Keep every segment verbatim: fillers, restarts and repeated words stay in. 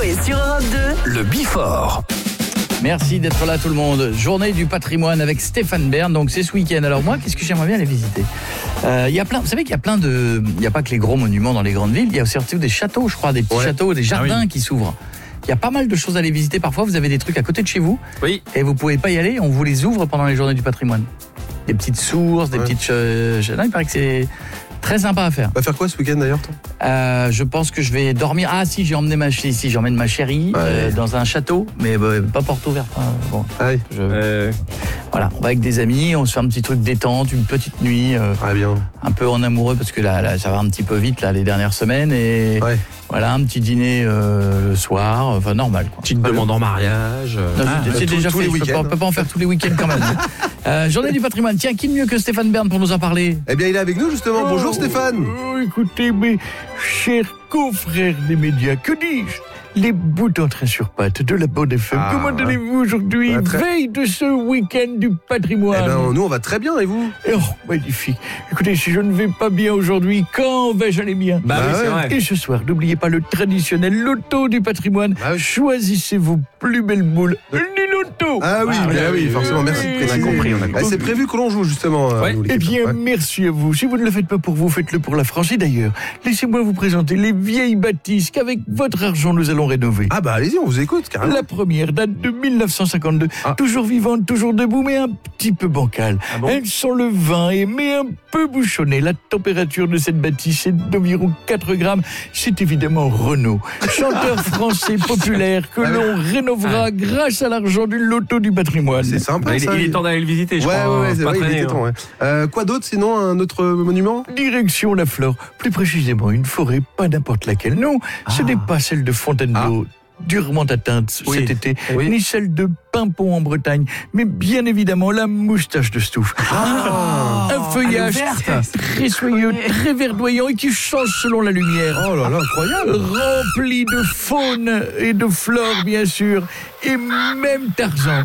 Coé sur Europe deux. Le Before. Merci d'être là tout le monde. Journée du patrimoine avec Stéphane Bern. Donc c'est ce week-end. Alors moi, qu'est-ce que j'aimerais bien aller visiter ? euh, Il y a plein. Vous savez qu'il y a plein de. Il n'y a pas que les gros monuments dans les grandes villes. Il y a surtout des châteaux, je crois, des petits ouais. châteaux, des jardins ah oui. qui s'ouvrent. Il y a pas mal de choses à aller visiter. Parfois, vous avez des trucs à côté de chez vous. Oui. Et vous pouvez pas y aller. On vous les ouvre pendant les journées du patrimoine. Des petites sources, des ouais. petites. Euh, non, il paraît que c'est très sympa à faire. On va faire quoi ce week-end d'ailleurs, toi ? euh, Je pense que je vais dormir. Ah si, j'ai emmené ma chérie. Si, j'emmène ma chérie ouais. euh, dans un château, mais bah, pas porte ouverte. Hein. Bon, ah oui. je... euh... Voilà, on va avec des amis, on se fait un petit truc détente, une petite nuit. Euh, ah bien. Un peu en amoureux parce que là, là, ça va un petit peu vite là les dernières semaines et ouais. voilà un petit dîner euh, le soir, enfin normal. Quoi. Petite demande en mariage. Non, ah, c'est déjà fait. On ne peut pas en faire tous les week-ends quand même. euh, journée du patrimoine. Tiens, qui de mieux que Stéphane Bern pour nous en parler ? Eh bien, il est avec nous justement. Oh, bonjour Stéphane. Oh, écoutez, mes chers confrères des médias, que dis-je ? Les boutons très sur pattes de la Bande F M. Ah, comment allez-vous aujourd'hui ? Très... Veille de ce week-end du patrimoine. Eh ben, nous, on va très bien, et vous ? Oh, magnifique. Écoutez, si je ne vais pas bien aujourd'hui, quand vais-je aller bien ? Bah, bah oui, c'est vrai. Et ce soir, n'oubliez pas le traditionnel loto du patrimoine. Bah, oui. Choisissez vos plus belles boules du loto. Ah oui, ah, oui, oui, forcément, merci de préciser. On a compris, on a compris. Ah, c'est prévu que l'on joue, justement. Ouais. Nous, eh bien, ouais. merci à vous. Si vous ne le faites pas pour vous, faites-le pour la France. Et d'ailleurs, laissez-moi vous présenter les vieilles bâtisses qu'avec votre argent, nous allons rénover. Ah bah allez-y, on vous écoute carrément. La première date de dix-neuf cent cinquante-deux, ah. toujours vivante, toujours debout, mais un petit peu bancale. Ah bon ? Elles sont le vin et mais un peu bouchonnées. La température de cette bâtisse est d'environ quatre grammes. C'est évidemment Renaud, chanteur français populaire que ah l'on ouais. rénovera ah. grâce à l'argent du loto du patrimoine. C'est sympa. Bah, ça, il, il est temps d'aller le visiter, je ouais, crois. Ouais, c'est pas vrai, traîner, il était temps, ouais. euh, quoi d'autre sinon, un autre monument ? Direction la Flore, plus précisément une forêt, pas n'importe laquelle. Non, ah. ce n'est pas celle de Fontainebleau. Ah. Durement atteinte oui. cet été, oui. ni celle de Pimpon en Bretagne, mais bien évidemment la moustache de Stouff. Ah, un feuillage très soyeux, très verdoyant et qui change selon la lumière. Oh là là, incroyable. Rempli de faune et de flore, bien sûr, et même Tarzan.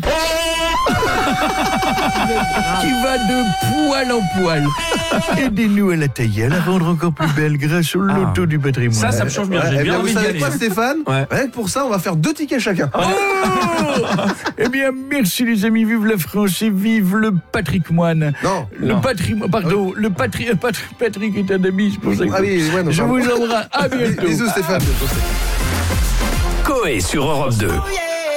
qui va de poil en poil. Aidez-nous à la tailler, à la rendre encore plus belle grâce au loto ah. du patrimoine. Ça, ça me change bien. J'ai eh bien bien envie vous d'y savez aller. quoi, Stéphane ? Ouais. Ouais, pour ça, on va faire deux tickets chacun. Oh eh bien, merci les amis. Vive la France et vive le patrimoine. Non. Le patrimoine, pardon. Le patri, patri, Patrick est un ami, c'est pour ça que ah oui, ouais, non, je vous embrasse. À bientôt. Bisous Stéphane. Coé sur Europe deux.